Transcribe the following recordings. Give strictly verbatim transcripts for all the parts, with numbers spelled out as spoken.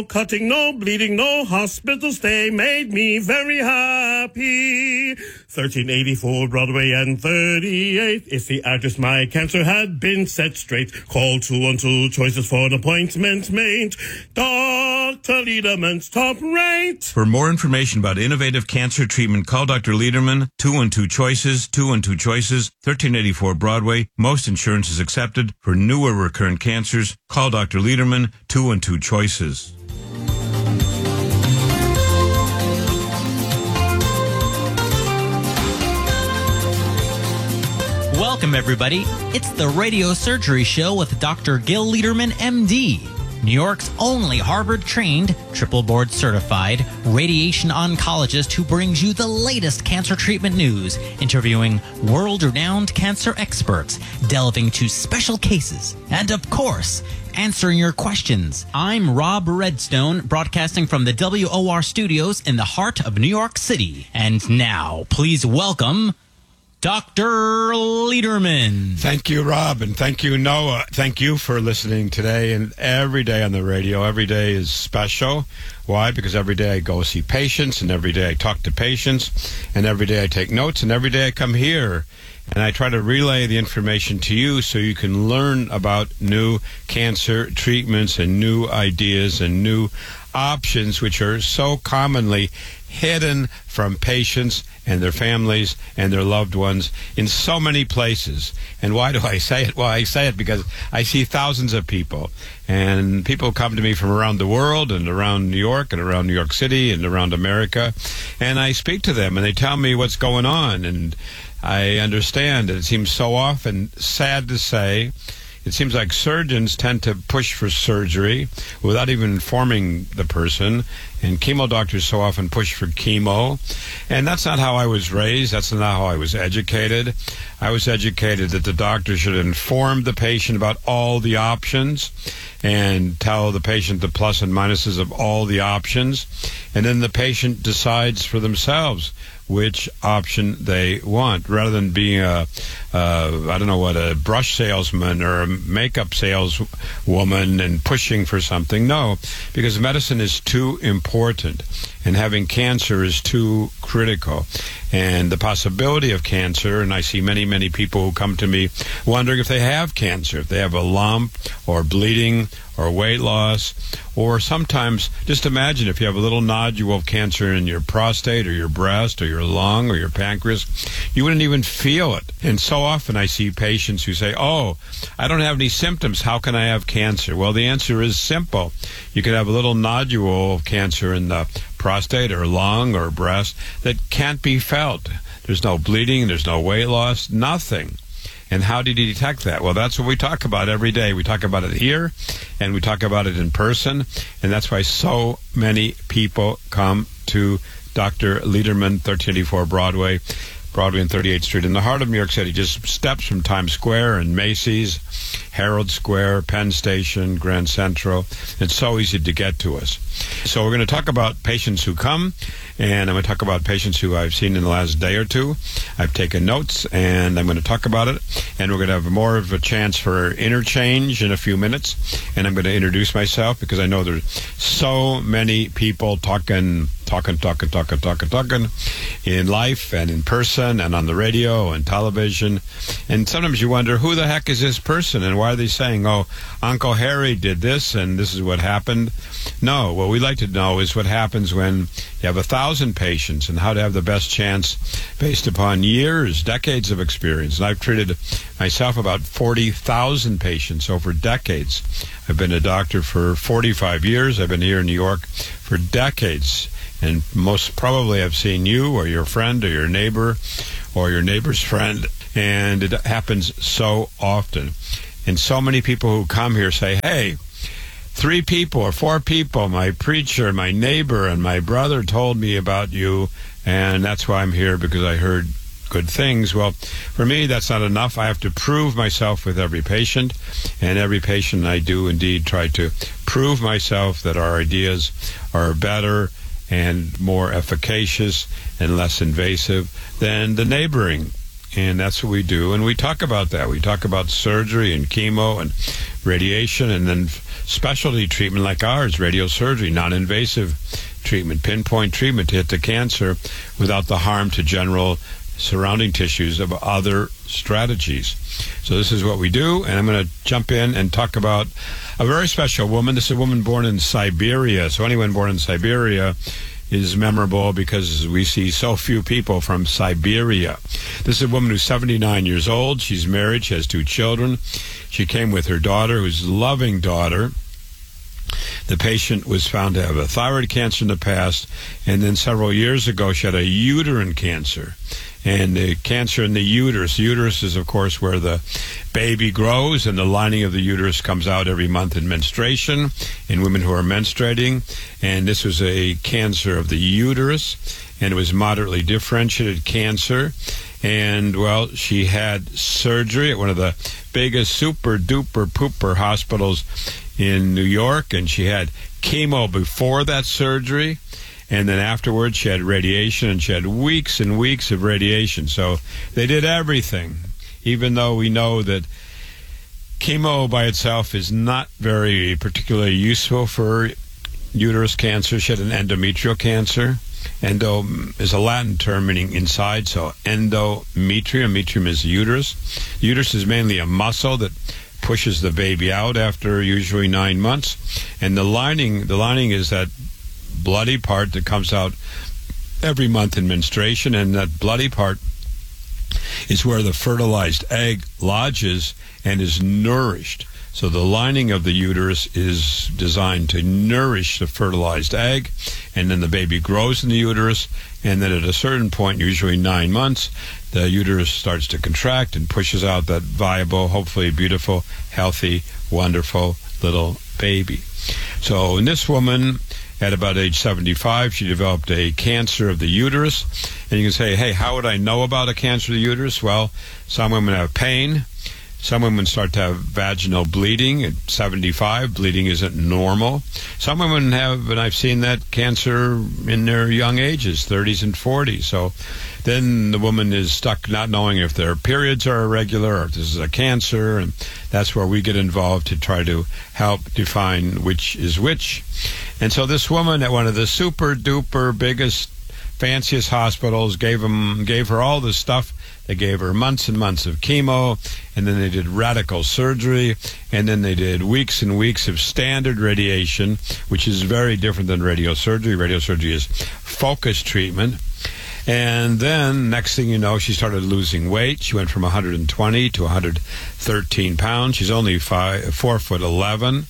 cutting, no bleeding, no hospital stay made me very happy. thirteen eighty-four Broadway and thirty-eighth is the address my cancer had been set straight. Call two one two choices for an appointment made. Doctor Lederman's top rate. For more information about innovative cancer treatment, call Doctor Lederman, two one two choices, two one two choices, thirteen eighty-four Broadway. Most insurance is accepted. For newer recurrent cancers, call Doctor Lederman, two one two choices. Welcome, everybody. It's the Radio Surgery Show with Doctor Gil Lederman, M D, New York's only Harvard-trained, triple board-certified radiation oncologist who brings you the latest cancer treatment news, interviewing world-renowned cancer experts, delving to special cases, and, of course, answering your questions. I'm Rob Redstone, broadcasting from the W O R studios in the heart of New York City. And now, please welcome Doctor Lederman. Thank you, Rob, and thank you, Noah. Thank you for listening today and every day on the radio. Every day is special. Why? Because every day I go see patients, and every day I talk to patients, and every day I take notes, and every day I come here, and I try to relay the information to you so you can learn about new cancer treatments and new ideas and new options, which are so commonly hidden from patients and their families and their loved ones in so many places. And why do I say it? Well, I say it because I see thousands of people, and people come to me from around the world and around New York and around New York City and around America, and I speak to them and they tell me what's going on, and I understand that it seems so often, sad to say, it seems like surgeons tend to push for surgery without even informing the person, and chemo doctors so often push for chemo. And that's not how I was raised. That's not how I was educated. I was educated that the doctor should inform the patient about all the options and tell the patient the plus and minuses of all the options, and then the patient decides for themselves which option they want, rather than being a, uh, I don't know what, a brush salesman or a makeup saleswoman and pushing for something. No, because medicine is too important, and having cancer is too critical. And the possibility of cancer, and I see many, many people who come to me wondering if they have cancer, if they have a lump or bleeding or weight loss, or sometimes, just imagine if you have a little nodule of cancer in your prostate or your breast or your lung or your pancreas, you wouldn't even feel it. And so often I see patients who say, oh, I don't have any symptoms, how can I have cancer? Well, the answer is simple. You could have a little nodule of cancer in the prostate or lung or breast that can't be felt. There's no bleeding, there's no weight loss, nothing. And how did you detect that? Well, that's what we talk about every day. We talk about it here, and we talk about it in person, and that's why so many people come to Doctor Lederman, thirteen eighty-four Broadway, Broadway and thirty-eighth Street, in the heart of New York City, just steps from Times Square and Macy's, Herald Square, Penn Station, Grand Central. It's so easy to get to us. So we're going to talk about patients who come, and I'm going to talk about patients who I've seen in the last day or two. I've taken notes, and I'm going to talk about it, and we're going to have more of a chance for interchange in a few minutes, and I'm going to introduce myself because I know there's so many people talking, talking, talking, talking, talking, talking in life and in person and on the radio and television, and sometimes you wonder, who the heck is this person, and why are they saying, oh, Uncle Harry did this, and this is what happened? No, what we like to know is what happens when you have a thousand patients and how to have the best chance based upon years, decades of experience. And I've treated myself about forty thousand patients over decades. I've been a doctor for forty-five years. I've been here in New York for decades. And most probably I've seen you or your friend or your neighbor or your neighbor's friend. And it happens so often. And so many people who come here say, hey, three people or four people, my preacher, my neighbor, and my brother told me about you, and that's why I'm here, because I heard good things. Well, for me, that's not enough. I have to prove myself with every patient, and every patient I do indeed try to prove myself that our ideas are better and more efficacious and less invasive than the neighboring. And that's what we do. And we talk about that. We talk about surgery and chemo and radiation, and then specialty treatment like ours, radiosurgery, non-invasive treatment, pinpoint treatment to hit the cancer without the harm to general surrounding tissues of other strategies. So this is what we do, and I'm going to jump in and talk about a very special woman. This is a woman born in Siberia. So anyone born in Siberia is memorable because we see so few people from Siberia. This is a woman who's seventy-nine years old. She's married. She has two children. She came with her daughter, who's a loving daughter. The patient was found to have a thyroid cancer in the past, and then several years ago she had a uterine cancer. And the cancer in the uterus, the uterus is, of course, where the baby grows, and the lining of the uterus comes out every month in menstruation in women who are menstruating. And this was a cancer of the uterus, and it was moderately differentiated cancer. And, well, she had surgery at one of the biggest super-duper pooper hospitals in New York, and she had chemo before that surgery. And then afterwards, she had radiation, and she had weeks and weeks of radiation. So they did everything, even though we know that chemo by itself is not very particularly useful for uterus cancer. She had an endometrial cancer. Endo is a Latin term meaning inside, so endometrium. Metrium is the uterus. The uterus is mainly a muscle that pushes the baby out after usually nine months. And the lining, the lining is that bloody part that comes out every month in menstruation, and that bloody part is where the fertilized egg lodges and is nourished. So the lining of the uterus is designed to nourish the fertilized egg, and then the baby grows in the uterus, and then at a certain point, usually nine months, the uterus starts to contract and pushes out that viable, hopefully beautiful, healthy, wonderful little baby. So in this woman, at about age seventy-five, she developed a cancer of the uterus. And you can say, hey, how would I know about a cancer of the uterus? Well, some women have pain. Some women start to have vaginal bleeding at seventy-five. Bleeding isn't normal. Some women have, and I've seen that, cancer in their young ages, thirties and forties. So then the woman is stuck not knowing if their periods are irregular or if this is a cancer, and that's where we get involved to try to help define which is which. And so this woman at one of the super-duper biggest, fanciest hospitals gave them, gave her all this stuff. They gave her months and months of chemo, and then they did radical surgery, and then they did weeks and weeks of standard radiation, which is very different than radiosurgery. Radiosurgery is focused treatment. And then, next thing you know, she started losing weight. She went from one hundred twenty to one hundred thirteen pounds. She's only five, four foot eleven.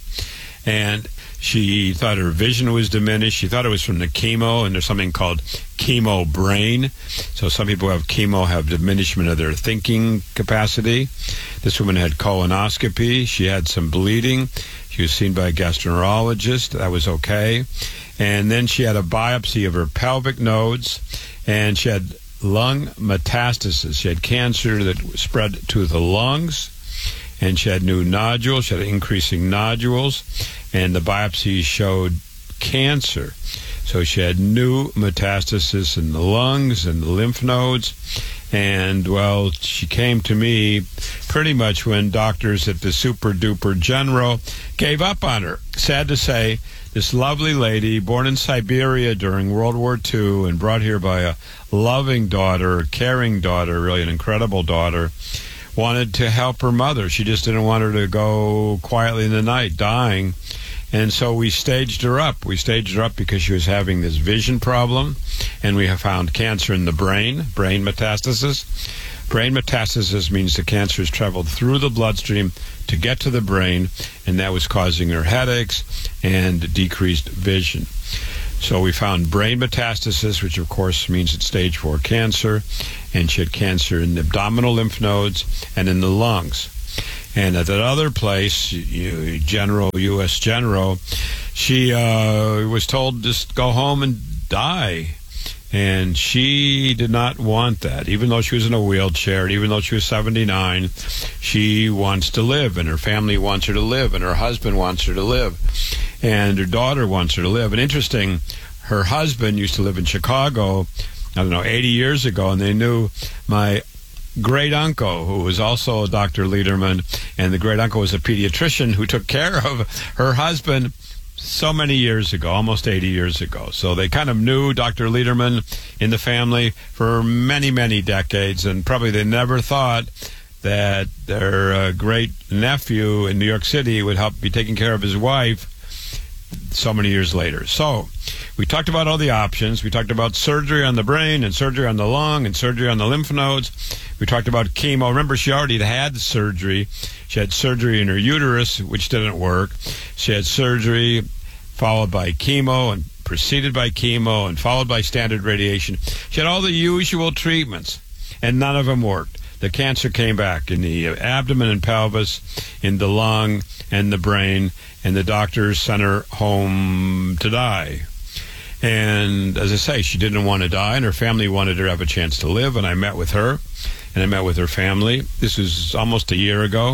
And she thought her vision was diminished. She thought it was from the chemo, and there's something called chemo brain. So some people who have chemo have diminishment of their thinking capacity. This woman had colonoscopy. She had some bleeding. She was seen by a gastroenterologist. That was okay. And then she had a biopsy of her pelvic nodes, and she had lung metastasis. She had cancer that spread to the lungs, and she had new nodules. She had increasing nodules, and the biopsy showed cancer. So she had new metastasis in the lungs and the lymph nodes. And, well, she came to me pretty much when doctors at the super-duper general gave up on her. Sad to say, this lovely lady, born in Siberia during World War Two and brought here by a loving daughter, a caring daughter, really an incredible daughter, wanted to help her mother. She just didn't want her to go quietly in the night, dying. And so we staged her up. We staged her up because she was having this vision problem, and we have found cancer in the brain, brain metastasis. Brain metastasis means the cancer has traveled through the bloodstream to get to the brain, and that was causing her headaches and decreased vision. So we found brain metastasis, which of course means it's stage four cancer, and she had cancer in the abdominal lymph nodes and in the lungs. And at that other place, General, U S General, she uh, was told just go home and die. And she did not want that. Even though she was in a wheelchair, and even though she was seventy-nine, she wants to live, and her family wants her to live, and her husband wants her to live, and her daughter wants her to live. And interesting, her husband used to live in Chicago, I don't know, eighty years ago, and they knew my great uncle, who was also Doctor Lederman, and the great uncle was a pediatrician who took care of her husband so many years ago, almost eighty years ago. So they kind of knew Doctor Lederman in the family for many, many decades, and probably they never thought that their uh, great nephew in New York City would help be taking care of his wife so many years later. So we talked about all the options. We talked about surgery on the brain and surgery on the lung and surgery on the lymph nodes. We talked about chemo. Remember, she already had surgery. She had surgery in her uterus, which didn't work. She had surgery followed by chemo and preceded by chemo and followed by standard radiation. She had all the usual treatments, and none of them worked. The cancer came back in the abdomen and pelvis, in the lung and the brain, and the doctors sent her home to die. And as I say, she didn't want to die, and her family wanted her to have a chance to live, and I met with her, and I met with her family. This was almost a year ago,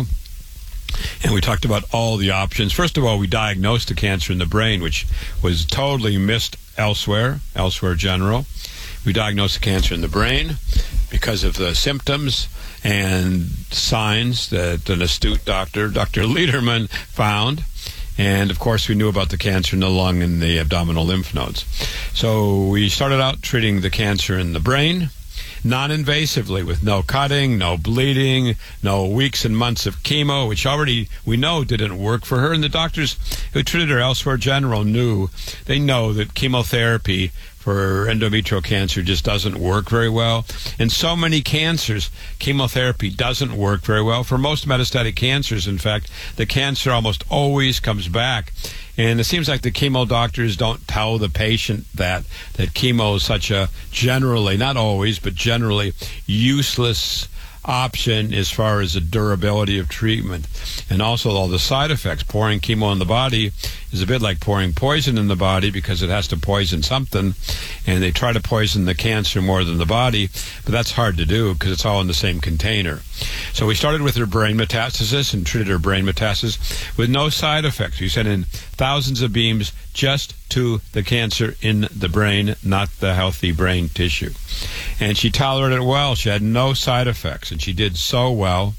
and we talked about all the options. First of all, we diagnosed the cancer in the brain, which was totally missed elsewhere, elsewhere general. We diagnosed the cancer in the brain because of the symptoms and signs that an astute doctor, Doctor Lederman, found. And, of course, we knew about the cancer in the lung and the abdominal lymph nodes. So we started out treating the cancer in the brain, non-invasively, with no cutting, no bleeding, no weeks and months of chemo, which already we know didn't work for her. And the doctors who treated her elsewhere general knew, they know that chemotherapy for endometrial cancer just doesn't work very well. In so many cancers, chemotherapy doesn't work very well. For most metastatic cancers, in fact, the cancer almost always comes back. And it seems like the chemo doctors don't tell the patient that, that chemo is such a generally, not always, but generally useless option as far as the durability of treatment. And also all the side effects. Pouring chemo in the body is a bit like pouring poison in the body because it has to poison something. And they try to poison the cancer more than the body, but that's hard to do because it's all in the same container. So we started with her brain metastasis and treated her brain metastasis with no side effects. We sent in thousands of beams just to the cancer in the brain, not the healthy brain tissue. And she tolerated it well. She had no side effects, and she did so well.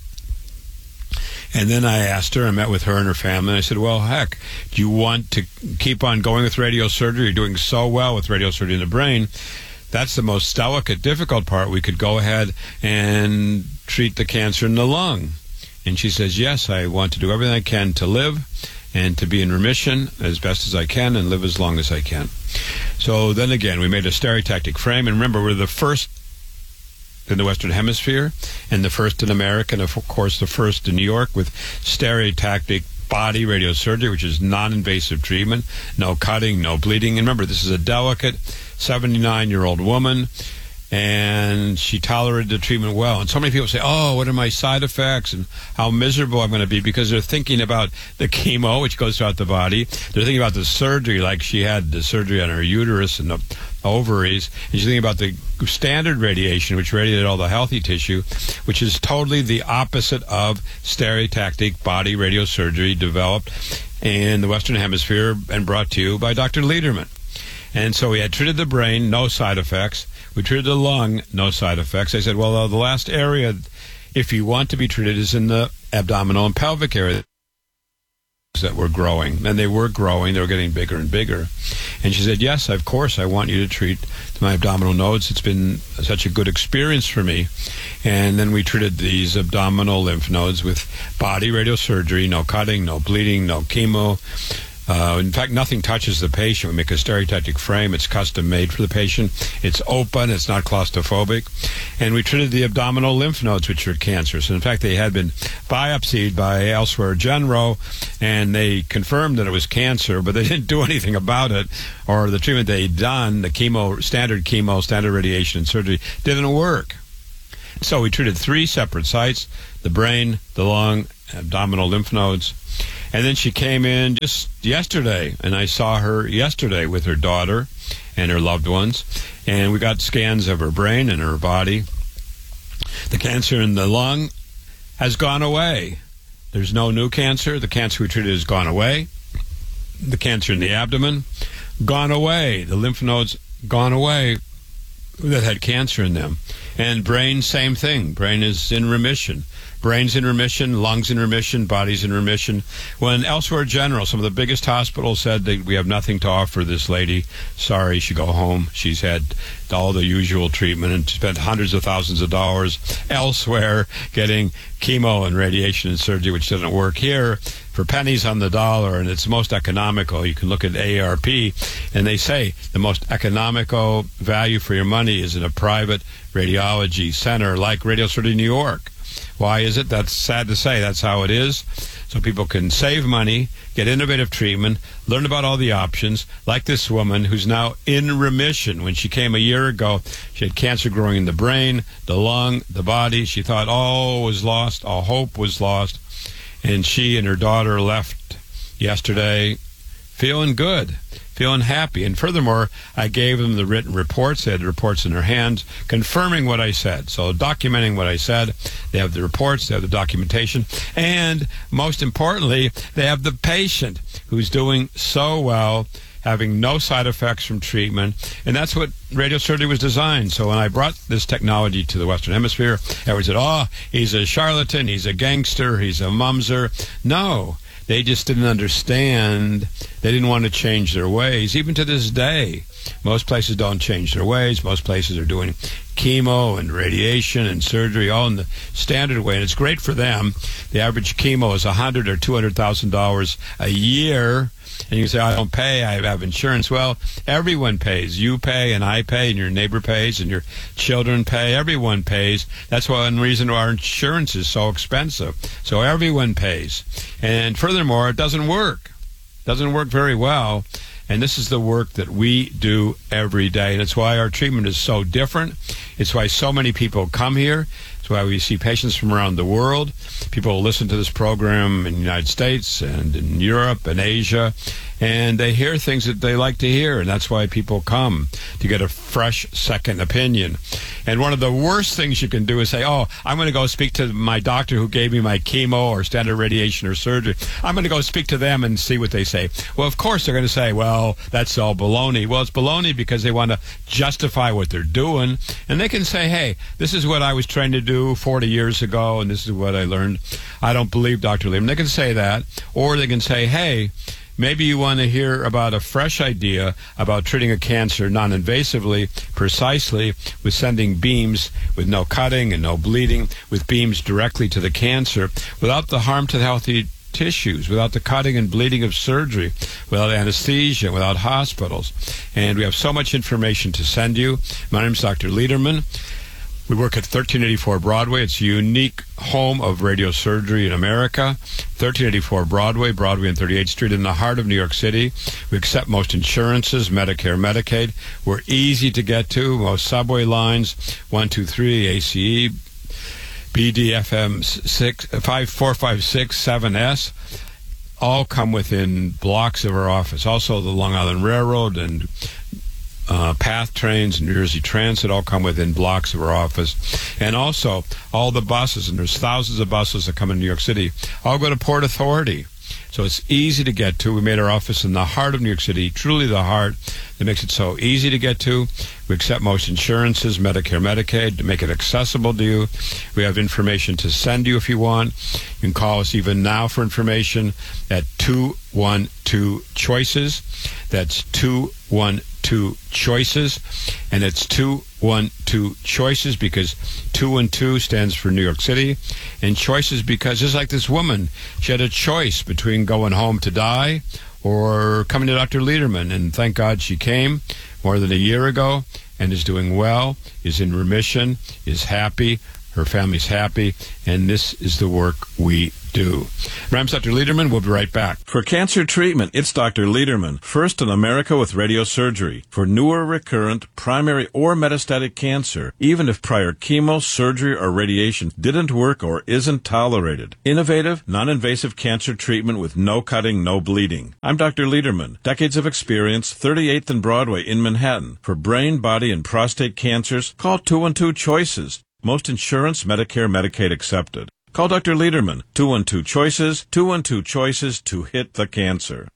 And then I asked her, I met with her and her family, and I said, well, heck, do you want to keep on going with radiosurgery? You're doing so well with radiosurgery in the brain. That's the most delicate, difficult part. We could go ahead and treat the cancer in the lung. And she says, yes, I want to do everything I can to live and to be in remission as best as I can and live as long as I can. So then again, we made a stereotactic frame. And remember, we're the first in the Western Hemisphere and the first in America, and of course the first in New York with stereotactic body radiosurgery, which is non-invasive treatment, no cutting, no bleeding. And remember, this is a delicate seventy-nine-year-old woman, and she tolerated the treatment well. And so many people say, oh, what are my side effects and how miserable I'm going to be, because they're thinking about the chemo, which goes throughout the body. They're thinking about the surgery, like she had the surgery on her uterus and the ovaries. And she's thinking about the standard radiation, which radiated all the healthy tissue, which is totally the opposite of stereotactic body radiosurgery developed in the Western Hemisphere and brought to you by Doctor Lederman. And so we had treated the brain, no side effects. We treated the lung, no side effects. I said, well, uh, the last area, if you want to be treated, is in the abdominal and pelvic area that were growing. And they were growing. They were getting bigger and bigger. And she said, yes, of course, I want you to treat my abdominal nodes. It's been such a good experience for me. And then we treated these abdominal lymph nodes with body radiosurgery, no cutting, no bleeding, no chemo. Uh, in fact, nothing touches the patient. We make a stereotactic frame. It's custom made for the patient. It's open. It's not claustrophobic. And we treated the abdominal lymph nodes, which are cancerous. And in fact, they had been biopsied by Elsewhere General, and they confirmed that it was cancer, but they didn't do anything about it, or the treatment they'd done, the chemo, standard chemo, standard radiation and surgery, didn't work. So we treated three separate sites, the brain, the lung, abdominal lymph nodes. And then she came in just yesterday, and I saw her yesterday with her daughter and her loved ones, and we got scans of her brain and her body. The cancer in the lung has gone away. There's no new cancer. The cancer we treated has gone away. The cancer in the abdomen, gone away. The lymph nodes, gone away. that had cancer in them. And brain, same thing. Brain is in remission. Brain's in remission, lungs in remission, body's in remission. When Elsewhere General, some of the biggest hospitals said that we have nothing to offer this lady. Sorry, she go home. She's had all the usual treatment and spent hundreds of thousands of dollars elsewhere getting chemo and radiation and surgery, which doesn't work here, for pennies on the dollar, and it's most economical. You can look at A A R P, and they say the most economical value for your money is in a private radiology center like Radio City, New York. Why is it? That's sad to say. That's how it is. So people can save money, get innovative treatment, learn about all the options, like this woman who's now in remission. When she came a year ago, she had cancer growing in the brain, the lung, the body. She thought all was lost, all hope was lost. And she and her daughter left yesterday feeling good, feeling happy. And furthermore, I gave them the written reports. They had the reports in their hands confirming what I said. So documenting what I said. They have the reports, they have the documentation, and most importantly, they have the patient who's doing so well, having no side effects from treatment. And that's what radiosurgery was designed. So when I brought this technology to the Western Hemisphere, everyone said, oh, he's a charlatan, he's a gangster, he's a mumser. No. They just didn't understand. They didn't want to change their ways. Even to this day, most places don't change their ways. Most places are doing chemo and radiation and surgery all in the standard way, and it's great for them. The average chemo is a hundred or two hundred thousand dollars a year. And you say, I don't pay, I have insurance. Well, everyone pays. You pay, and I pay, and your neighbor pays, and your children pay. Everyone pays. That's one reason our insurance is so expensive. So everyone pays. And furthermore, it doesn't work. It doesn't work very well. And this is the work that we do every day. And it's why our treatment is so different. It's why so many people come here. It's why we see patients from around the world. People listen to this program in the United States and in Europe and Asia, and they hear things that they like to hear, and that's why people come, to get a fresh second opinion. And one of the worst things you can do is say, oh, I'm going to go speak to my doctor who gave me my chemo or standard radiation or surgery. I'm going to go speak to them and see what they say. Well, of course, they're going to say, well, that's all baloney. Well, it's baloney because they want to justify what they're doing, and they can say, hey, this is what I was trained to do forty years ago, and this is what I learned. I don't believe Doctor Lieberman. They can say that, or they can say, hey, maybe you want to hear about a fresh idea about treating a cancer non-invasively, precisely, with sending beams with no cutting and no bleeding, with beams directly to the cancer, without the harm to the healthy tissues, without the cutting and bleeding of surgery, without anesthesia, without hospitals. And we have so much information to send you. My name is Doctor Lieberman. We work at thirteen eighty-four Broadway. It's a unique home of radiosurgery in America. thirteen eighty-four Broadway, Broadway and thirty-eighth Street in the heart of New York City. We accept most insurances, Medicare, Medicaid. We're easy to get to. Most subway lines, one two three, A C E, B D F M six, five four five six seven S, all come within blocks of our office. Also, the Long Island Railroad and Uh, PATH trains, New Jersey Transit, all come within blocks of our office. And also, all the buses, and there's thousands of buses that come in New York City, all go to Port Authority. So it's easy to get to. We made our office in the heart of New York City, truly the heart. That makes it so easy to get to. We accept most insurances, Medicare, Medicaid, to make it accessible to you. We have information to send you if you want. You can call us even now for information at two one two choices. That's two one two choices. And it's two one two choices because two and two stands for New York City. And choices because, just like this woman, she had a choice between going home to die or coming to Doctor Lieberman. And thank God she came more than a year ago and is doing well, is in remission, is happy, her family's happy, and this is the work we do. I'm Doctor Lieberman. We'll be right back. For cancer treatment, it's Doctor Lieberman, first in America with radiosurgery. For newer, recurrent, primary, or metastatic cancer, even if prior chemo, surgery, or radiation didn't work or isn't tolerated. Innovative, non-invasive cancer treatment with no cutting, no bleeding. I'm Doctor Lieberman. Decades of experience, thirty-eighth and Broadway in Manhattan. For brain, body, and prostate cancers, call two one two choices. Most insurance, Medicare, Medicaid accepted. Call Doctor Lieberman, two one two choices, two one two choices to hit the cancer.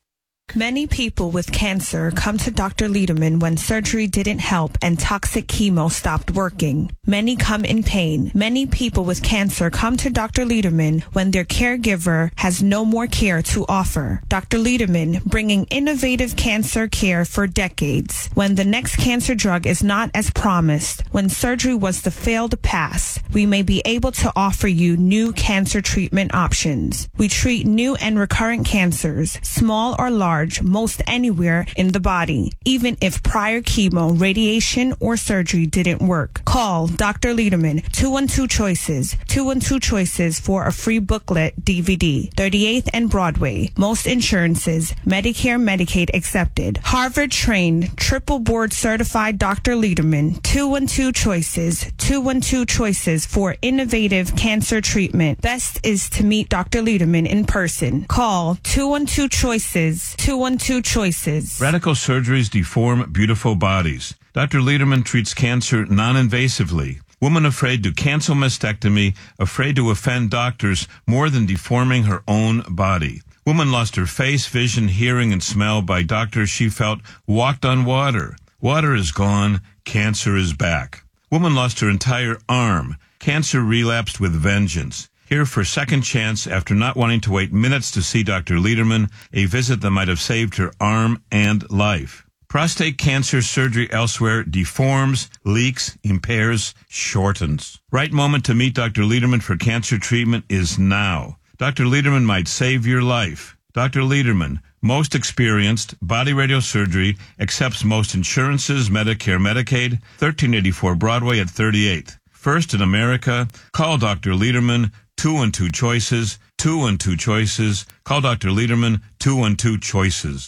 Many people with cancer come to Doctor Lederman when surgery didn't help and toxic chemo stopped working. Many come in pain. Many people with cancer come to Doctor Lederman when their caregiver has no more care to offer. Doctor Lederman, bringing innovative cancer care for decades. When the next cancer drug is not as promised, when surgery was the failed pass, we may be able to offer you new cancer treatment options. We treat new and recurrent cancers, small or large, most anywhere in the body, even if prior chemo, radiation, or surgery didn't work. Call Doctor Lederman, two one two Choices, two one two Choices for a free booklet D V D, thirty-eighth and Broadway. Most insurances, Medicare, Medicaid accepted. Harvard-trained, triple board certified Doctor Lederman, two one two Choices, two one two Choices for innovative cancer treatment. Best is to meet Doctor Lederman in person. Call two one two Choices, two one two Choices. Radical surgeries deform beautiful bodies. Doctor Lederman treats cancer non-invasively. Woman afraid to cancel mastectomy, afraid to offend doctors more than deforming her own body. Woman lost her face, vision, hearing, and smell by doctors she felt walked on water. Water is gone. Cancer is back. Woman lost her entire arm. Cancer relapsed with vengeance. Here for second chance after not wanting to wait minutes to see Doctor Lederman, a visit that might have saved her arm and life. Prostate cancer surgery elsewhere deforms, leaks, impairs, shortens. Right moment to meet Doctor Lederman for cancer treatment is now. Doctor Lederman might save your life. Doctor Lederman, most experienced, body radiosurgery, accepts most insurances, Medicare, Medicaid, thirteen eighty-four Broadway at thirty-eighth. First in America, call Doctor Lederman, two one two Choices, two one two Choices. Call Doctor Lederman, two one two Choices.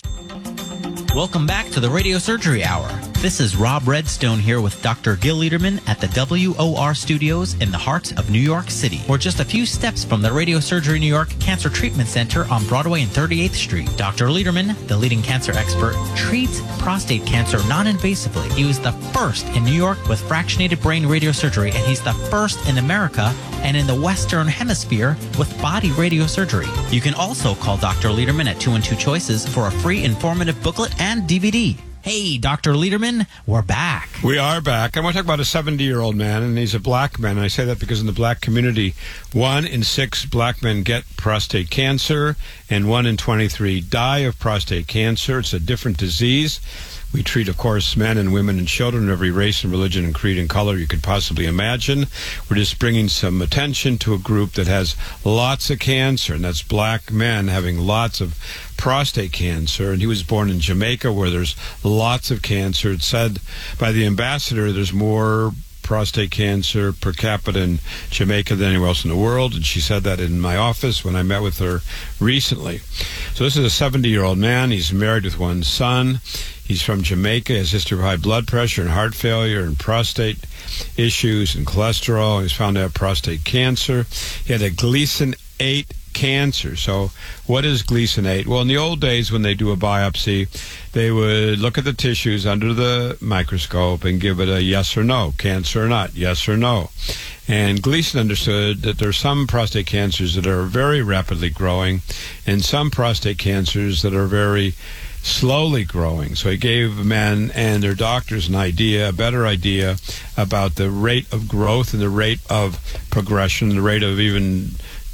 Welcome back to the Radio Surgery Hour. This is Rob Redstone here with Doctor Gil Lederman at the W O R Studios in the heart of New York City. We're just a few steps from the Radio Surgery New York Cancer Treatment Center on Broadway and thirty-eighth Street. Doctor Lederman, the leading cancer expert, treats prostate cancer non-invasively. He was the first in New York with fractionated brain radiosurgery, and he's the first in America and in the Western Hemisphere with body radiosurgery. You can also call Doctor Lederman at two one two Choices for a free informative booklet and D V D. Hey, Doctor Lederman, we're back. We are back. I want to talk about a seventy-year-old man, and he's a black man. And I say that because in the black community, one in six black men get prostate cancer, and one in twenty-three die of prostate cancer. It's a different disease. We treat, of course, men and women and children of every race and religion and creed and color you could possibly imagine. We're just bringing some attention to a group that has lots of cancer, and that's black men having lots of prostate cancer. And he was born in Jamaica, where there's lots of cancer. It's said by the ambassador there's more prostate cancer per capita in Jamaica than anywhere else in the world, and she said that in my office when I met with her recently. So this is a seventy-year-old man. He's married with one son. He's from Jamaica. He has a history of high blood pressure and heart failure and prostate issues and cholesterol. He's found to have prostate cancer. He had a Gleason eight cancer. So what is Gleason eight? Well, in the old days when they do a biopsy, they would look at the tissues under the microscope and give it a yes or no, cancer or not, yes or no. And Gleason understood that there are some prostate cancers that are very rapidly growing and some prostate cancers that are very slowly growing. So he gave men and their doctors an idea, a better idea about the rate of growth and the rate of progression, the rate of even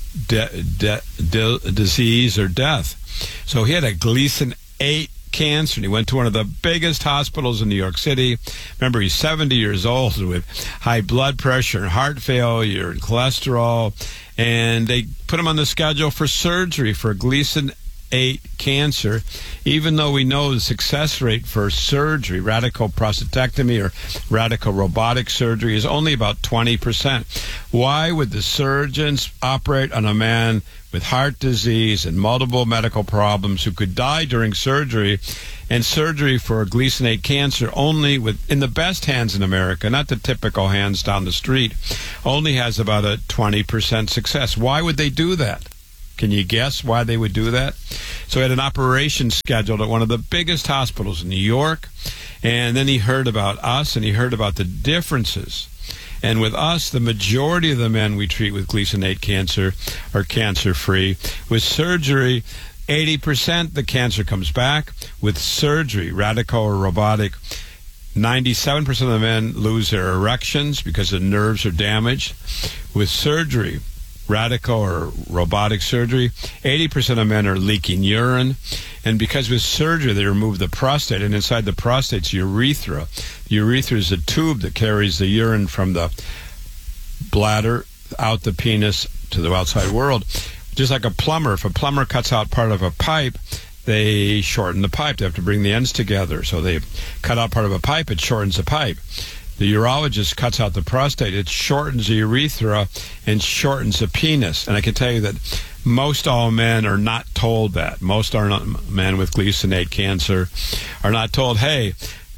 de- de- de- disease or death. So he had a Gleason eight cancer, and he went to one of the biggest hospitals in New York City. Remember, he's seventy years old with high blood pressure and heart failure and cholesterol, and they put him on the schedule for surgery for Gleason eight cancer, even though we know the success rate for surgery, radical prostatectomy or radical robotic surgery, is only about twenty percent. Why would the surgeons operate on a man with heart disease and multiple medical problems who could die during surgery, and surgery for Gleason eight cancer only with, in the best hands in America, not the typical hands down the street, only has about a twenty percent success? Why would they do that? Can you guess why they would do that? So he had an operation scheduled at one of the biggest hospitals in New York, and then he heard about us, and he heard about the differences. And with us, the majority of the men we treat with Gleason eight cancer are cancer-free. With surgery, eighty percent the cancer comes back. With surgery, radical or robotic, ninety-seven percent of the men lose their erections because the nerves are damaged. With surgery, radical or robotic surgery, eighty percent of men are leaking urine. And because with surgery they remove the prostate, and inside the prostate's urethra. The urethra is a tube that carries the urine from the bladder out the penis to the outside world. Just like a plumber, if a plumber cuts out part of a pipe, they shorten the pipe. They have to bring the ends together. So they cut out part of a pipe, it shortens the pipe. The urologist cuts out the prostate, it shortens the urethra and shortens the penis. And I can tell you that most all men are not told that. Most are not men with Gleason eight cancer are not told, hey,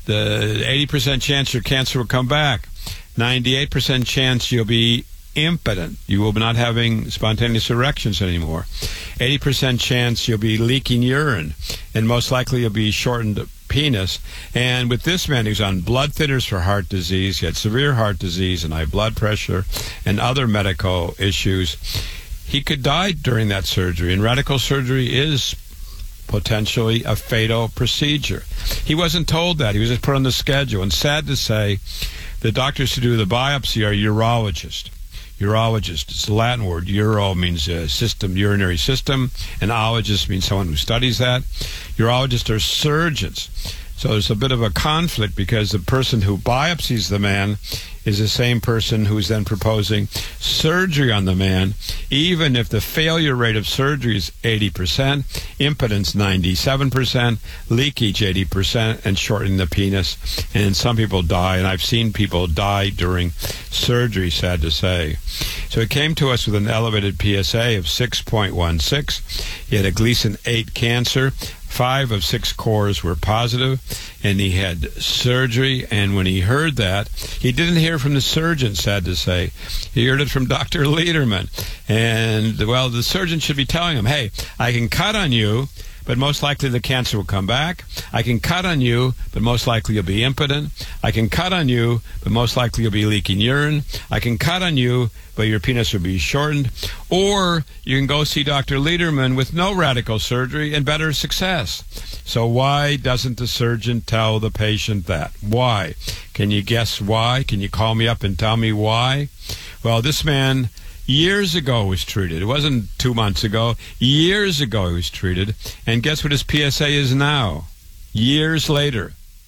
the eighty percent chance your cancer will come back. ninety-eight percent chance you'll be impotent. You will be not having spontaneous erections anymore. eighty percent chance you'll be leaking urine. And most likely you'll be shortened penis. And with this man, who's on blood thinners for heart disease, he had severe heart disease and high blood pressure and other medical issues. He could die during that surgery, and radical surgery is potentially a fatal procedure. He wasn't told that. He was just put on the schedule. And sad to say, the doctors who do the biopsy are urologists. Urologist, it's a Latin word. Uro means a system, urinary system, and ologist means someone who studies that. Urologists are surgeons. So there's a bit of a conflict because the person who biopsies the man is the same person who's then proposing surgery on the man, even if the failure rate of surgery is eighty percent, impotence ninety-seven percent, leakage eighty percent, and shortening the penis. And some people die, and I've seen people die during surgery, sad to say. So he came to us with an elevated P S A of six point one six. He had a Gleason eight cancer. Five of six cores were positive, and he had surgery. And when he heard that, he didn't hear from the surgeon, sad to say. He heard it from Doctor Lederman. And, well, the surgeon should be telling him, hey, I can cut on you, but most likely the cancer will come back. I can cut on you, but most likely you'll be impotent. I can cut on you, but most likely you'll be leaking urine. I can cut on you, but your penis will be shortened. Or you can go see Doctor Lederman with no radical surgery and better success. So why doesn't the surgeon tell the patient that? Why? Can you guess why? Can you call me up and tell me why? Well, this man years ago was treated. It wasn't two months ago. Years ago he was treated. And guess what his P S A is now? Years later,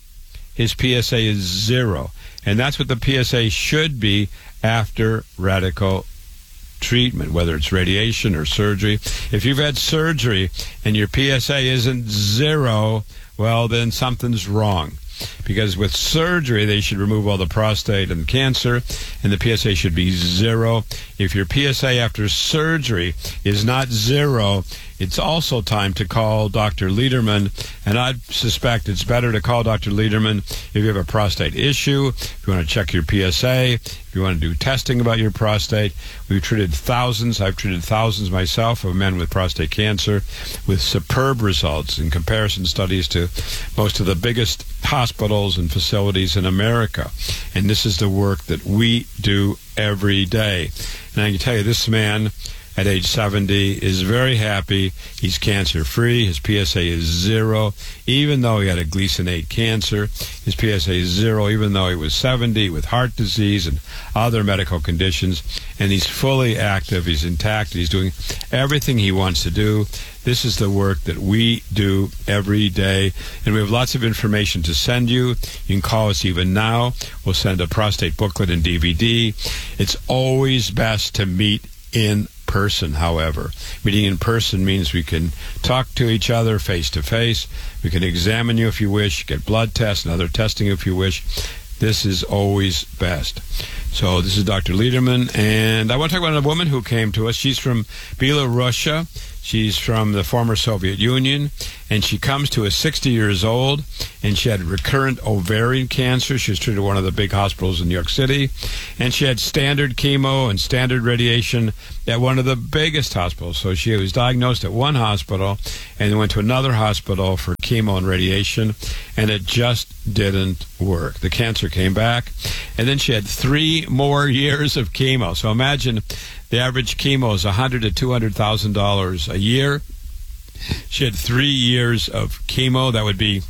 his P S A is zero. And that's what the P S A should be after radical treatment, whether it's radiation or surgery. If you've had surgery and your P S A isn't zero, well, then something's wrong. Because with surgery, they should remove all the prostate and cancer, and the P S A should be zero. If your P S A after surgery is not zero, it's also time to call Doctor Lederman, and I suspect it's better to call Doctor Lederman if you have a prostate issue, if you want to check your P S A, if you want to do testing about your prostate. We've treated thousands, I've treated thousands myself of men with prostate cancer with superb results in comparison studies to most of the biggest hospitals and facilities in America. And this is the work that we do every day. And I can tell you, this man at age seventy is very happy. He's cancer-free. His P S A is zero. Even though he had a Gleason eight cancer, his P S A is zero, even though he was seventy with heart disease and other medical conditions. And he's fully active. He's intact. He's doing everything he wants to do. This is the work that we do every day. And we have lots of information to send you. You can call us even now. We'll send a prostate booklet and D V D. It's always best to meet in person, however. Meeting in person means we can talk to each other face to face. We can examine you if you wish, get blood tests and other testing if you wish. This is always best. So this is Doctor Lederman, and I want to talk about a woman who came to us. She's from Belarus. She's from the former Soviet Union, and she comes to us sixty years old, and she had recurrent ovarian cancer. She was treated at one of the big hospitals in New York City, and she had standard chemo and standard radiation at one of the biggest hospitals. So she was diagnosed at one hospital and then went to another hospital for chemo and radiation, and it just didn't work. The cancer came back, and then she had three more years of chemo. So imagine the average chemo is one hundred thousand to two hundred thousand dollars a year. She had three years of chemo. That would be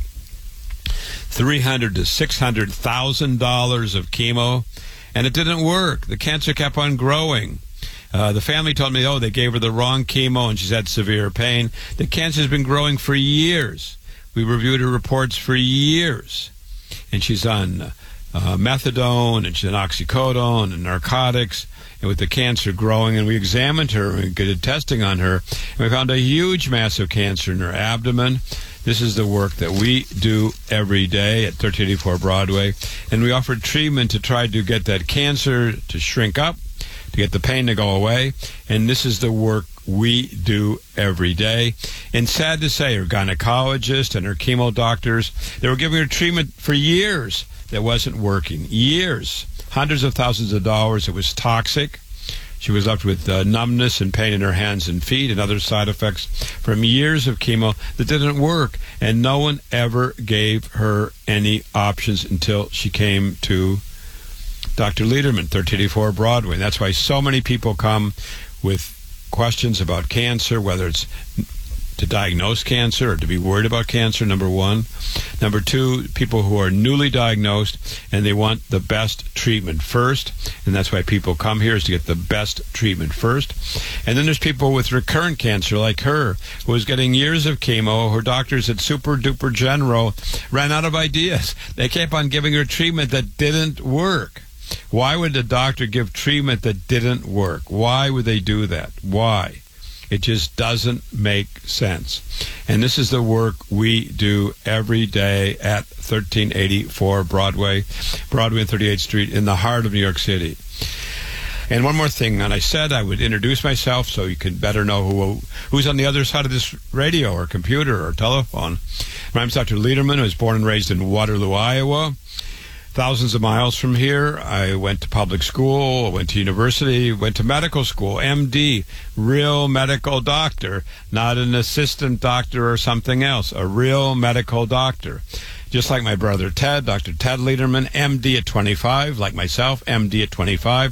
three hundred to six hundred thousand dollars of chemo, and it didn't work. The cancer kept on growing. Uh, the family told me, oh, they gave her the wrong chemo, and she's had severe pain. The cancer's been growing for years. We reviewed her reports for years, and she's on uh, methadone, and she's on oxycodone and narcotics, and with the cancer growing, and we examined her, and we did testing on her, and we found a huge mass of cancer in her abdomen. This is the work that we do every day at thirteen eighty-four Broadway, and we offer treatment to try to get that cancer to shrink up, to get the pain to go away, and this is the work we do every day. And sad to say, her gynecologist and her chemo doctors, they were giving her treatment for years that wasn't working. Years. Hundreds of thousands of dollars. It was toxic. She was left with uh, numbness and pain in her hands and feet and other side effects from years of chemo that didn't work. And no one ever gave her any options until she came to Doctor Lederman, thirteen eighty-four Broadway. And that's why so many people come with questions about cancer, whether it's to diagnose cancer or to be worried about cancer, number one. Number two, people who are newly diagnosed and they want the best treatment first, and that's why people come here, is to get the best treatment first. And then there's people with recurrent cancer like her, who was getting years of chemo. Her doctors at Super Duper General ran out of ideas. They kept on giving her treatment that didn't work. Why would the doctor give treatment that didn't work? Why would they do that? Why? It just doesn't make sense. And this is the work we do every day at thirteen eighty-four Broadway, Broadway and thirty-eighth Street in the heart of New York City. And one more thing, and I said I would introduce myself so you can better know who who's on the other side of this radio or computer or telephone. My name's Doctor Lederman. I was born and raised in Waterloo, Iowa. Thousands of miles from here. I went to public school, went to university, went to medical school, M D, real medical doctor, not an assistant doctor or something else, a real medical doctor. Just like my brother Ted, Doctor Ted Lederman, M D at twenty-five, like myself, M D at twenty-five,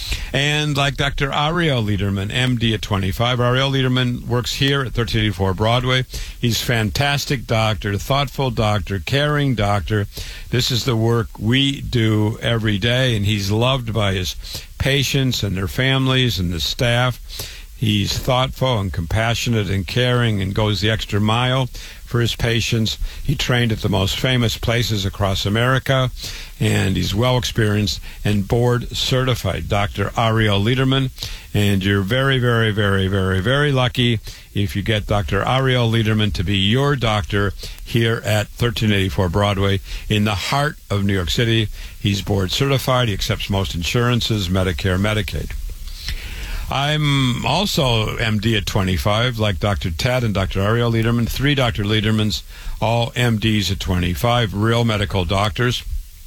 and like Doctor Ariel Lederman, M D at twenty-five. Ariel Lederman works here at thirteen eighty-four Broadway. He's a fantastic doctor, thoughtful doctor, caring doctor. This is the work we do every day, and he's loved by his patients and their families and the staff. He's thoughtful and compassionate and caring and goes the extra mile for his patients. He trained at the most famous places across America, and he's well experienced and board certified. Doctor Ariel Lederman, and you're very, very, very, very, very lucky if you get Doctor Ariel Lederman to be your doctor here at thirteen eighty-four Broadway in the heart of New York City. He's board certified. He accepts most insurances, Medicare, Medicaid. I'm also M D at twenty-five, like Doctor Ted and Doctor Ariel Lederman. Three Doctor Ledermans, all M Ds at twenty-five, real medical doctors.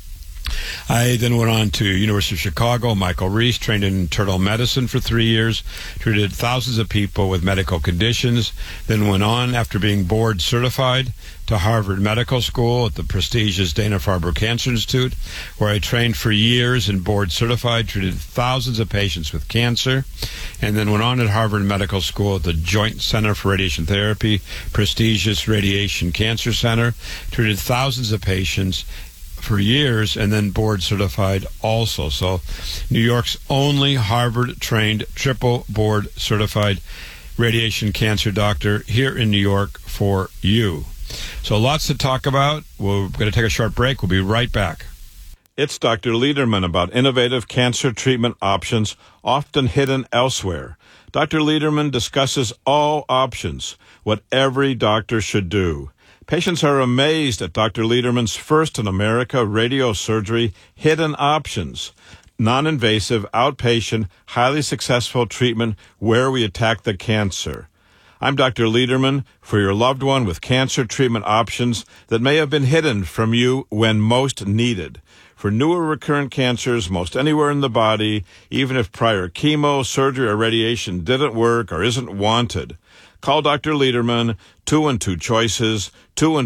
I then went on to University of Chicago, Michael Reese, trained in internal medicine for three years, treated thousands of people with medical conditions, then went on, after being board certified, to Harvard Medical School at the prestigious Dana-Farber Cancer Institute, where I trained for years and board certified, treated thousands of patients with cancer, and then went on at Harvard Medical School at the Joint Center for Radiation Therapy, prestigious Radiation Cancer Center, treated thousands of patients for years, and then board certified also. So New York's only Harvard-trained, triple board certified radiation cancer doctor here in New York for you. So lots to talk about. We're going to take a short break. We'll be right back. It's Doctor Lederman about innovative cancer treatment options often hidden elsewhere. Doctor Lederman discusses all options, what every doctor should do. Patients are amazed at Doctor Lederman's first in America radiosurgery hidden options. Non-invasive, outpatient, highly successful treatment where we attack the cancer. I'm Doctor Lederman for your loved one with cancer treatment options that may have been hidden from you when most needed. For newer recurrent cancers most anywhere in the body, even if prior chemo, surgery, or radiation didn't work or isn't wanted. Call Doctor Lederman, two and two choices, two and